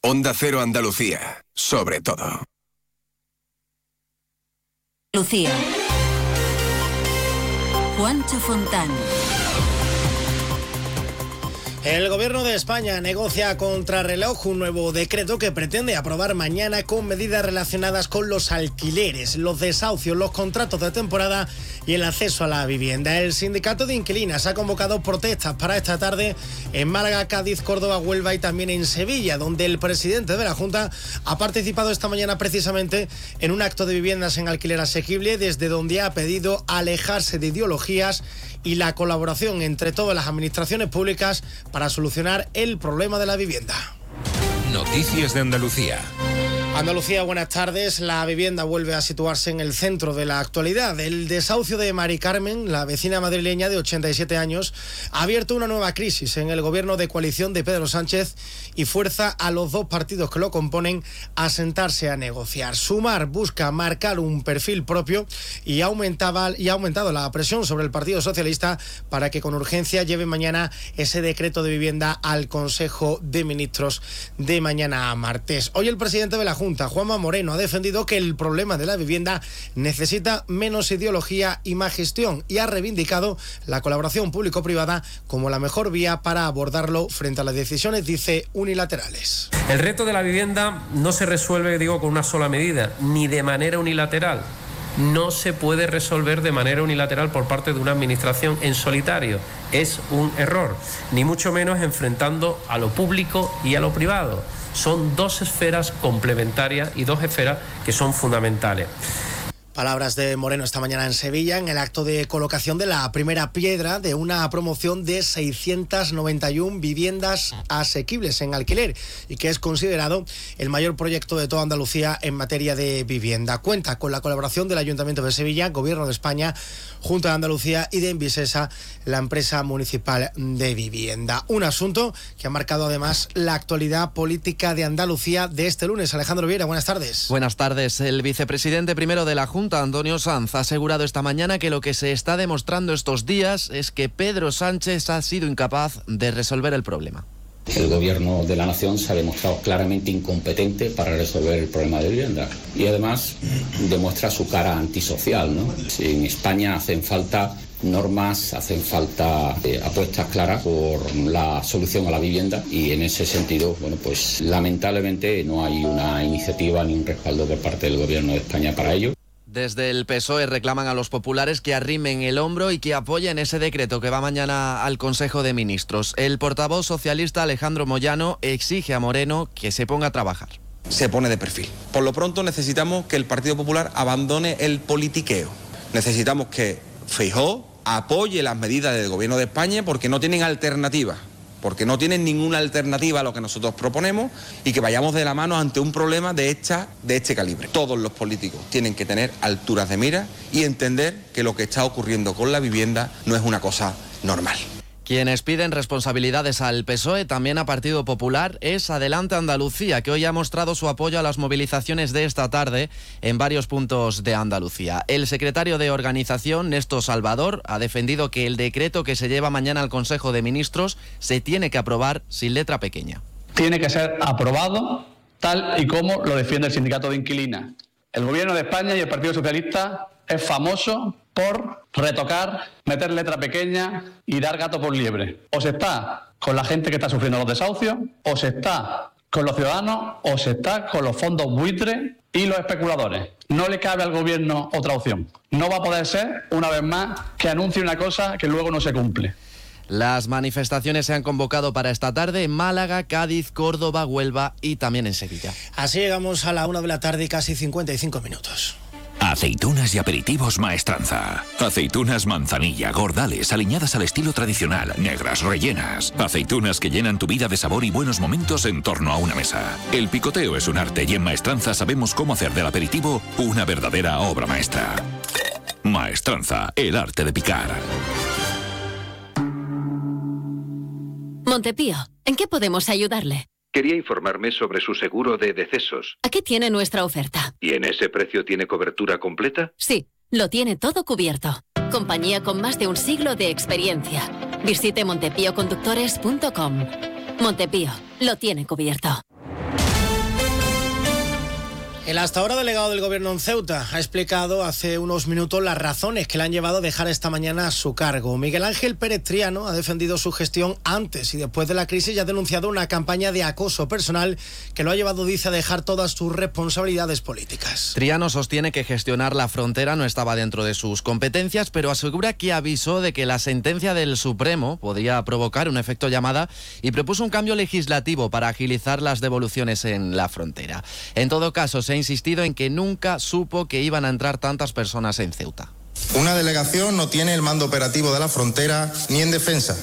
Onda Cero Andalucía, sobre todo. Lucía. Juancho Fontán. El Gobierno de España negocia a contrarreloj un nuevo decreto que pretende aprobar mañana con medidas relacionadas con los alquileres, los desahucios, los contratos de temporada y el acceso a la vivienda. El sindicato de inquilinas ha convocado protestas para esta tarde en Málaga, Cádiz, Córdoba, Huelva y también en Sevilla, donde el presidente de la Junta ha participado esta mañana precisamente en un acto de viviendas en alquiler asequible, desde donde ha pedido alejarse de ideologías y la colaboración entre todas las administraciones públicas para solucionar el problema de la vivienda. Noticias de Andalucía. Andalucía, buenas tardes. La vivienda vuelve a situarse en el centro de la actualidad. El desahucio de Mari Carmen, la vecina madrileña de 87 años, ha abierto una nueva crisis en el gobierno de coalición de Pedro Sánchez y fuerza a los dos partidos que lo componen a sentarse a negociar. Sumar busca marcar un perfil propio y ha aumentado la presión sobre el Partido Socialista para que con urgencia lleve mañana ese decreto de vivienda al Consejo de Ministros de mañana a martes. Hoy el presidente de la Junta, Juanma Moreno, ha defendido que el problema de la vivienda necesita menos ideología y más gestión y ha reivindicado la colaboración público-privada como la mejor vía para abordarlo frente a las decisiones, dice, unilaterales. El reto de la vivienda no se resuelve, con una sola medida, ni de manera unilateral. No se puede resolver de manera unilateral por parte de una administración en solitario. Es un error, ni mucho menos enfrentando a lo público y a lo privado. Son dos esferas complementarias y dos esferas que son fundamentales. Palabras de Moreno esta mañana en Sevilla, en el acto de colocación de la primera piedra de una promoción de 691 viviendas asequibles en alquiler y que es considerado el mayor proyecto de toda Andalucía en materia de vivienda. Cuenta con la colaboración del Ayuntamiento de Sevilla, Gobierno de España, Junta de Andalucía y de Envisesa, la empresa municipal de vivienda. Un asunto que ha marcado además la actualidad política de Andalucía de este lunes. Alejandro Viera, buenas tardes. Buenas tardes. El vicepresidente primero de la Junta, Antonio Sanz, ha asegurado esta mañana que lo que se está demostrando estos días es que Pedro Sánchez ha sido incapaz de resolver el problema. El gobierno de la nación se ha demostrado claramente incompetente para resolver el problema de vivienda y además demuestra su cara antisocial, ¿no? Si en España hacen falta normas, hacen falta apuestas claras por la solución a la vivienda y en ese sentido, pues lamentablemente no hay una iniciativa ni un respaldo por parte del gobierno de España para ello. Desde el PSOE reclaman a los populares que arrimen el hombro y que apoyen ese decreto que va mañana al Consejo de Ministros. El portavoz socialista Alejandro Moyano exige a Moreno que se ponga a trabajar. Se pone de perfil. Por lo pronto necesitamos que el Partido Popular abandone el politiqueo. Necesitamos que Feijóo apoye las medidas del Gobierno de España porque no tienen alternativa. Porque no tienen ninguna alternativa a lo que nosotros proponemos y que vayamos de la mano ante un problema de este calibre. Todos los políticos tienen que tener alturas de mira y entender que lo que está ocurriendo con la vivienda no es una cosa normal. Quienes piden responsabilidades al PSOE, también a Partido Popular, es Adelante Andalucía, que hoy ha mostrado su apoyo a las movilizaciones de esta tarde en varios puntos de Andalucía. El secretario de organización, Néstor Salvador, ha defendido que el decreto que se lleva mañana al Consejo de Ministros se tiene que aprobar sin letra pequeña. Tiene que ser aprobado tal y como lo defiende el sindicato de inquilinas. El Gobierno de España y el Partido Socialista es famoso por retocar, meter letra pequeña y dar gato por liebre. O se está con la gente que está sufriendo los desahucios, o se está con los ciudadanos, o se está con los fondos buitres y los especuladores. No le cabe al gobierno otra opción. No va a poder ser, una vez más, que anuncie una cosa que luego no se cumple. Las manifestaciones se han convocado para esta tarde en Málaga, Cádiz, Córdoba, Huelva y también en Sevilla. Así llegamos a la 1 de la tarde y casi 55 minutos. Aceitunas y aperitivos Maestranza. Aceitunas manzanilla, gordales, aliñadas al estilo tradicional, negras, rellenas. Aceitunas que llenan tu vida de sabor y buenos momentos en torno a una mesa. El picoteo es un arte y en Maestranza sabemos cómo hacer del aperitivo una verdadera obra maestra. Maestranza, el arte de picar. Montepío, ¿en qué podemos ayudarle? Quería informarme sobre su seguro de decesos. Aquí tiene nuestra oferta. ¿Y en ese precio tiene cobertura completa? Sí, lo tiene todo cubierto. Compañía con más de un siglo de experiencia. Visite montepíoconductores.com. Montepío, lo tiene cubierto. El hasta ahora delegado del Gobierno en Ceuta ha explicado hace unos minutos las razones que le han llevado a dejar esta mañana su cargo. Miguel Ángel Pérez Triano ha defendido su gestión antes y después de la crisis y ha denunciado una campaña de acoso personal que lo ha llevado, dice, a dejar todas sus responsabilidades políticas. Triano sostiene que gestionar la frontera no estaba dentro de sus competencias, pero asegura que avisó de que la sentencia del Supremo podría provocar un efecto llamada y propuso un cambio legislativo para agilizar las devoluciones en la frontera. En todo caso, se ha insistido en que nunca supo que iban a entrar tantas personas en Ceuta. Una delegación no tiene el mando operativo de la frontera ni en defensa,